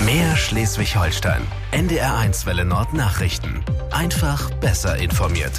Mehr Schleswig-Holstein. NDR1 Welle Nord Nachrichten. Einfach besser informiert.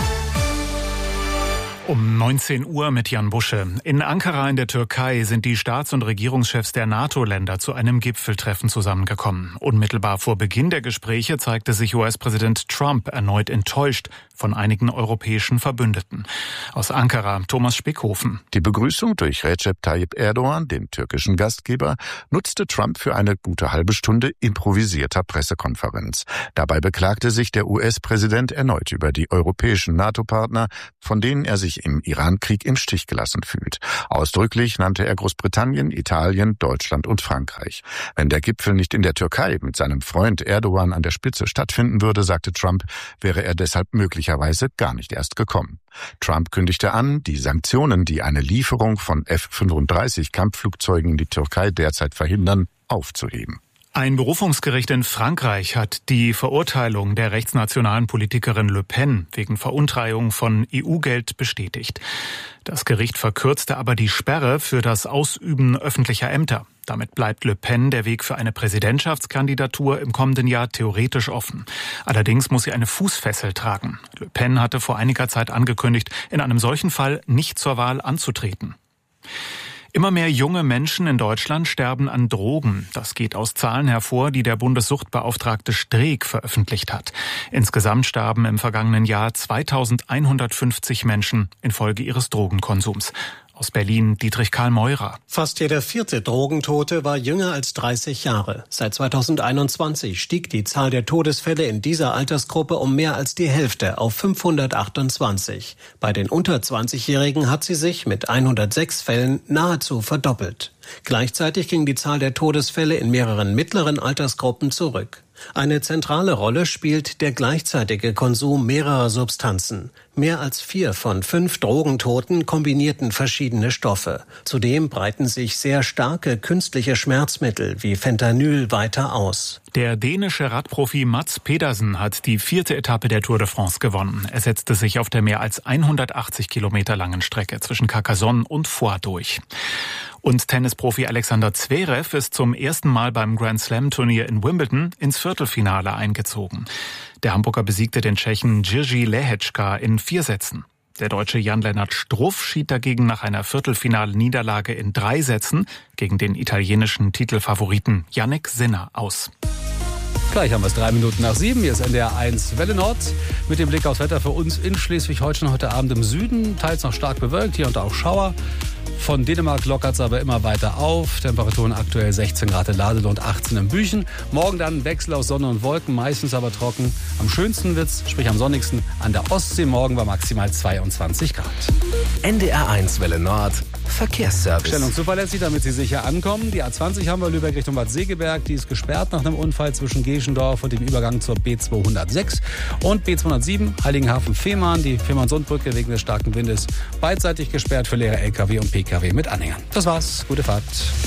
Um 19 Uhr mit Jan Busche. In Ankara in der Türkei sind die Staats- und Regierungschefs der NATO-Länder zu einem Gipfeltreffen zusammengekommen. Unmittelbar vor Beginn der Gespräche zeigte sich US-Präsident Trump erneut enttäuscht von einigen europäischen Verbündeten. Aus Ankara, Thomas Spickhofen. Die Begrüßung durch Recep Tayyip Erdogan, den türkischen Gastgeber, nutzte Trump für eine gute halbe Stunde improvisierter Pressekonferenz. Dabei beklagte sich der US-Präsident erneut über die europäischen NATO-Partner, von denen er sich im Iran-Krieg im Stich gelassen fühlt. Ausdrücklich nannte er Großbritannien, Italien, Deutschland und Frankreich. Wenn der Gipfel nicht in der Türkei mit seinem Freund Erdogan an der Spitze stattfinden würde, sagte Trump, wäre er deshalb möglicherweise gar nicht erst gekommen. Trump kündigte an, die Sanktionen, die eine Lieferung von F-35-Kampfflugzeugen in die Türkei derzeit verhindern, aufzuheben. Ein Berufungsgericht in Frankreich hat die Verurteilung der rechtsnationalen Politikerin Le Pen wegen Veruntreihung von EU-Geld bestätigt. Das Gericht verkürzte aber die Sperre für das Ausüben öffentlicher Ämter. Damit bleibt Le Pen der Weg für eine Präsidentschaftskandidatur im kommenden Jahr theoretisch offen. Allerdings muss sie eine Fußfessel tragen. Le Pen hatte vor einiger Zeit angekündigt, in einem solchen Fall nicht zur Wahl anzutreten. Immer mehr junge Menschen in Deutschland sterben an Drogen. Das geht aus Zahlen hervor, die der Bundessuchtbeauftragte Streeck veröffentlicht hat. Insgesamt starben im vergangenen Jahr 2150 Menschen infolge ihres Drogenkonsums. Aus Berlin Dietrich Karl Meurer. Fast jeder vierte Drogentote war jünger als 30 Jahre. Seit 2021 stieg die Zahl der Todesfälle in dieser Altersgruppe um mehr als die Hälfte auf 528. Bei den unter 20-Jährigen hat sie sich mit 106 Fällen nahezu verdoppelt. Gleichzeitig ging die Zahl der Todesfälle in mehreren mittleren Altersgruppen zurück. Eine zentrale Rolle spielt der gleichzeitige Konsum mehrerer Substanzen. Mehr als 4 von 5 Drogentoten kombinierten verschiedene Stoffe. Zudem breiten sich sehr starke künstliche Schmerzmittel wie Fentanyl weiter aus. Der dänische Radprofi Mats Pedersen hat die 4. Etappe der Tour de France gewonnen. Er setzte sich auf der mehr als 180 Kilometer langen Strecke zwischen Carcassonne und Foix durch. Und Tennisprofi Alexander Zverev ist zum ersten Mal beim Grand Slam-Turnier in Wimbledon ins Viertelfinale eingezogen. Der Hamburger besiegte den Tschechen Jiří Lehečka in 4 Sätzen. Der Deutsche Jan-Lennart Struff schied dagegen nach einer Viertelfinalniederlage in 3 Sätzen gegen den italienischen Titelfavoriten Jannik Sinner aus. Gleich haben wir es 3 Minuten nach 7. Hier ist NDR1 Welle Nord mit dem Blick aufs Wetter für uns in Schleswig-Holstein heute Abend im Süden. Teils noch stark bewölkt, hier und da auch Schauer. Von Dänemark lockert es aber immer weiter auf. Temperaturen aktuell 16 Grad in Ladel und 18 in Büchen. Morgen dann Wechsel aus Sonne und Wolken, meistens aber trocken. Am schönsten wird's, sprich am sonnigsten, an der Ostsee morgen bei maximal 22 Grad. NDR1 Welle Nord Verkehrsservice. Stellung zuverlässig, damit Sie sicher ankommen. Die A20 haben wir Lübeck Richtung Bad Segeberg. Die ist gesperrt nach einem Unfall zwischen Geschendorf und dem Übergang zur B206. Und B207 Heiligenhafen-Fehmarn. Die Fehmarn-Sundbrücke wegen des starken Windes beidseitig gesperrt für leere LKW und PKW mit Anhängern. Das war's. Gute Fahrt.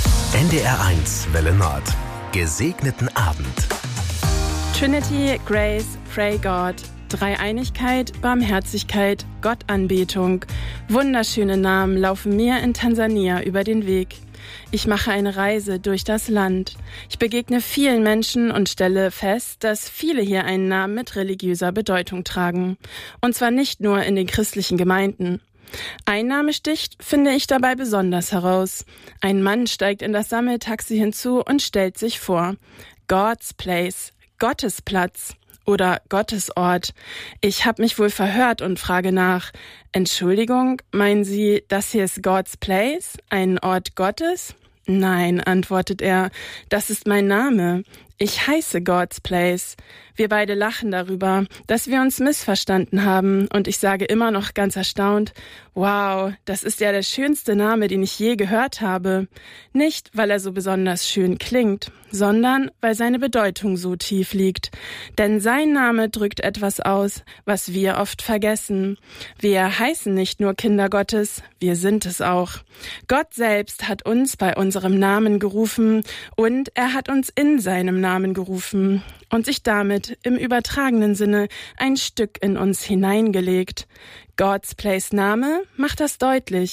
NDR1 Welle Nord. Gesegneten Abend. Trinity, Grace, Pray God. Dreieinigkeit, Barmherzigkeit, Gottanbetung. Wunderschöne Namen laufen mir in Tansania über den Weg. Ich mache eine Reise durch das Land. Ich begegne vielen Menschen und stelle fest, dass viele hier einen Namen mit religiöser Bedeutung tragen. Und zwar nicht nur in den christlichen Gemeinden. Ein Name sticht, finde ich dabei besonders heraus. Ein Mann steigt in das Sammeltaxi hinzu und stellt sich vor. God's Place, Gottes Platz. Oder Gottesort. Ich habe mich wohl verhört und frage nach, Entschuldigung, meinen Sie, das hier ist God's Place, ein Ort Gottes? Nein, antwortet er, das ist mein Name. Ich heiße God's Place. Wir beide lachen darüber, dass wir uns missverstanden haben und ich sage immer noch ganz erstaunt, wow, das ist ja der schönste Name, den ich je gehört habe. Nicht, weil er so besonders schön klingt, sondern weil seine Bedeutung so tief liegt. Denn sein Name drückt etwas aus, was wir oft vergessen. Wir heißen nicht nur Kinder Gottes, wir sind es auch. Gott selbst hat uns bei unserem Namen gerufen und er hat uns in seinem Namen gerufen und sich damit im übertragenen Sinne ein Stück in uns hineingelegt. God's Place Name macht das deutlich.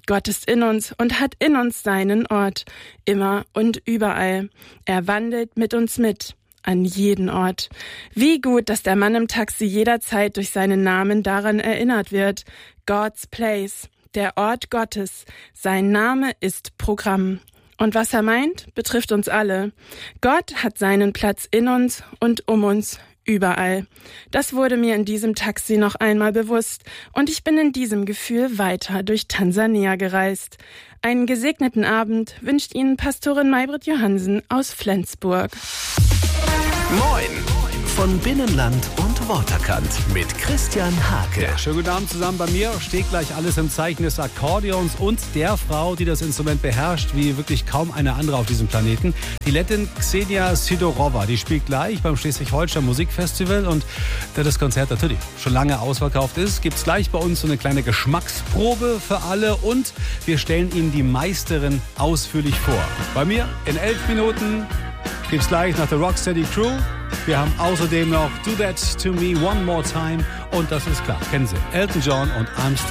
Gott ist in uns und hat in uns seinen Ort, immer und überall. Er wandelt mit uns mit, an jeden Ort. Wie gut, dass der Mann im Taxi jederzeit durch seinen Namen daran erinnert wird. God's Place, der Ort Gottes. Sein Name ist Programm. Und was er meint, betrifft uns alle. Gott hat seinen Platz in uns und um uns, überall. Das wurde mir in diesem Taxi noch einmal bewusst und ich bin in diesem Gefühl weiter durch Tansania gereist. Einen gesegneten Abend wünscht Ihnen Pastorin Maybrit Johansen aus Flensburg. Moin von Binnenland und Waterkant mit Christian Hake. Ja, schönen guten Abend zusammen. Bei mir steht gleich alles im Zeichen des Akkordeons und der Frau, die das Instrument beherrscht, wie wirklich kaum eine andere auf diesem Planeten. Die Lettin Ksenia Sidorova, die spielt gleich beim Schleswig-Holstein Musikfestival und da das Konzert natürlich schon lange ausverkauft ist, gibt es gleich bei uns so eine kleine Geschmacksprobe für alle und wir stellen Ihnen die Meisterin ausführlich vor. Bei mir in 11 Minuten gibt's gleich nach der Rocksteady Crew. Wir haben außerdem noch Do That To Me One More Time und das ist klar, kennen Sie, Elton John und I'm Still